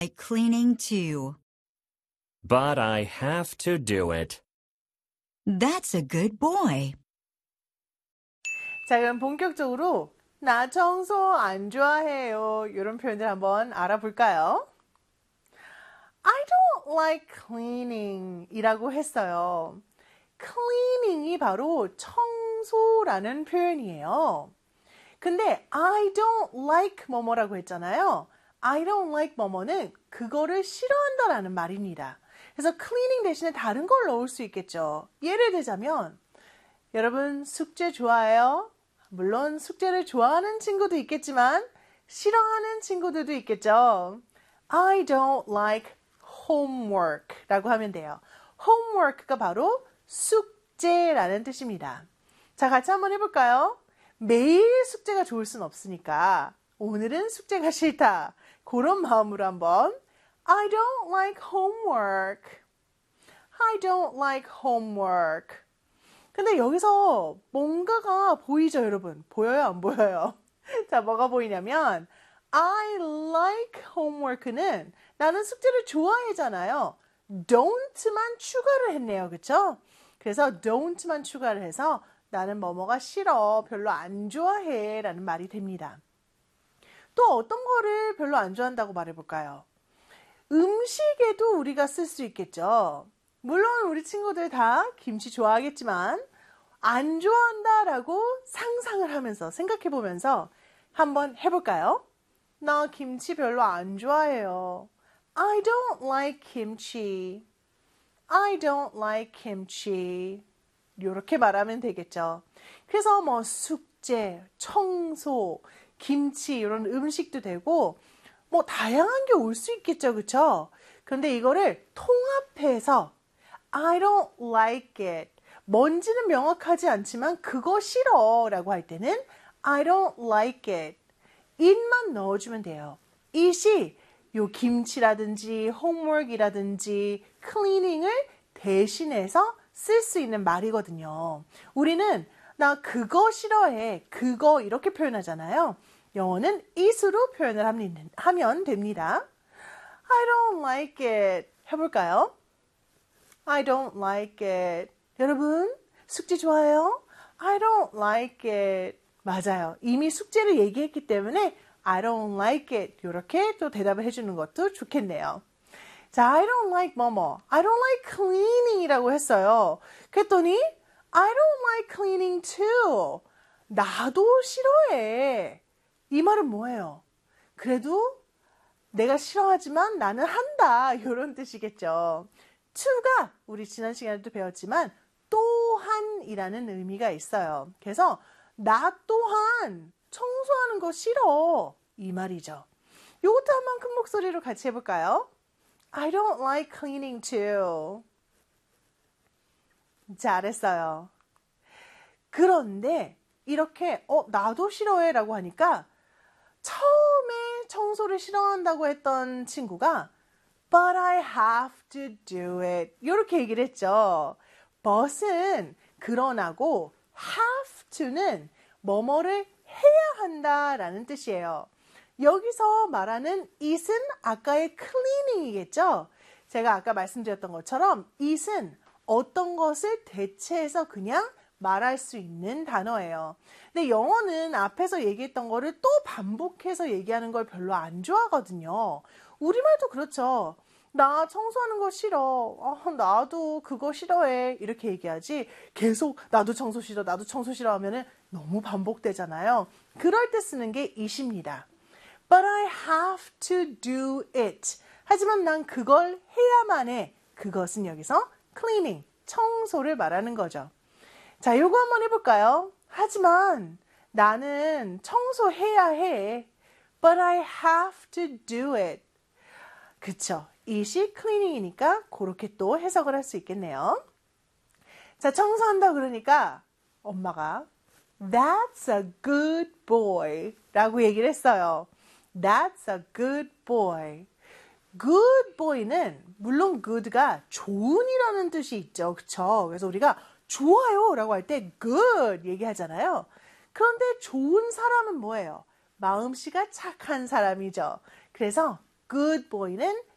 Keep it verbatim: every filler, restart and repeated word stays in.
like cleaning too. But I have to do it. That's a good boy. 자, 그럼 본격적으로 나 청소 안 좋아해요. 이런 표현들 한번 알아볼까요? I don't like cleaning 이라고 했어요. cleaning이 바로 청소라는 표현이에요. 근데 I don't like 뭐뭐라고 했잖아요. I don't like 뭐뭐는 그거를 싫어한다라는 말입니다. 그래서 cleaning 대신에 다른 걸 넣을 수 있겠죠. 예를 들자면 여러분 숙제 좋아해요? 물론 숙제를 좋아하는 친구도 있겠지만 싫어하는 친구들도 있겠죠. I don't like homework 라고 하면 돼요. homework가 바로 숙제라는 뜻입니다. 자, 같이 한번 해볼까요? 매일 숙제가 좋을 순 없으니까 오늘은 숙제가 싫다. 그런 마음으로 한번 I don't like homework. I don't like homework. 근데 여기서 뭔가가 보이죠, 여러분? 보여요, 안 보여요? 자, 뭐가 보이냐면 I like homework는 나는 숙제를 좋아하잖아요. don't만 추가를 했네요. 그쵸? 그래서 don't만 추가를 해서 나는 뭐뭐가 싫어, 별로 안 좋아해 라는 말이 됩니다. 또 어떤 거를 별로 안 좋아한다고 말해볼까요? 음식에도 우리가 쓸 수 있겠죠. 물론 우리 친구들 다 김치 좋아하겠지만 안 좋아한다라고 상상을 하면서 생각해보면서 한번 해볼까요? 나 김치 별로 안 좋아해요. I don't like kimchi. I don't like kimchi. 이렇게 말하면 되겠죠. 그래서 뭐 숙제, 청소, 김치 이런 음식도 되고 뭐 다양한 게 올 수 있겠죠. 그렇죠? 그런데 이거를 통합해서 I don't like it. 뭔지는 명확하지 않지만 그거 싫어 라고 할 때는 I don't like it. it만 넣어주면 돼요. it이 요 김치라든지 homework이라든지 cleaning을 대신해서 쓸 수 있는 말이거든요. 우리는 나 그거 싫어해. 그거 이렇게 표현하잖아요. 영어는 it으로 표현을 하면 됩니다. I don't like it. 해볼까요? I don't like it. 여러분, 숙제 좋아해요? I don't like it. 맞아요. 이미 숙제를 얘기했기 때문에 I don't like it. 이렇게 또 대답을 해주는 것도 좋겠네요. 자, I don't like 뭐뭐. I don't like cleaning 이라고 했어요. 그랬더니 I don't like cleaning too. 나도 싫어해. 이 말은 뭐예요? 그래도 내가 싫어하지만 나는 한다. 이런 뜻이겠죠. to가 우리 지난 시간에도 배웠지만 또한이라는 의미가 있어요. 그래서 나 또한 청소하는 거 싫어. 이 말이죠. 이것도 한번 큰 목소리로 같이 해볼까요? I don't like cleaning too. 잘했어요. 그런데 이렇게 어 나도 싫어해 라고 하니까 처음에 청소를 싫어한다고 했던 친구가 But I have to do it. 이렇게 얘기를 했죠. but은 그러나고 have to는 뭐뭐를 해야 한다라는 뜻이에요. 여기서 말하는 it은 아까의 cleaning이겠죠. 제가 아까 말씀드렸던 것처럼 it은 어떤 것을 대체해서 그냥 말할 수 있는 단어예요. 근데 영어는 앞에서 얘기했던 거를 또 반복해서 얘기하는 걸 별로 안 좋아하거든요. 우리말도 그렇죠. 나 청소하는 거 싫어. 어, 나도 그거 싫어해. 이렇게 얘기하지. 계속 나도 청소 싫어. 나도 청소 싫어 하면은 너무 반복되잖아요. 그럴 때 쓰는 게 it입니다. But I have to do it. 하지만 난 그걸 해야만 해. 그것은 여기서 cleaning, 청소를 말하는 거죠. 자, 요거 한번 해볼까요? 하지만 나는 청소해야 해. But I have to do it. 그쵸. it이 cleaning이니까 그렇게 또 해석을 할 수 있겠네요. 자, 청소한다 그러니까 엄마가 That's a good boy 라고 얘기를 했어요. That's a good boy. good boy는 물론 good가 좋은이라는 뜻이 있죠. 그쵸? 그래서 우리가 좋아요 라고 할 때 good 얘기하잖아요. 그런데 좋은 사람은 뭐예요? 마음씨가 착한 사람이죠. 그래서 good boy는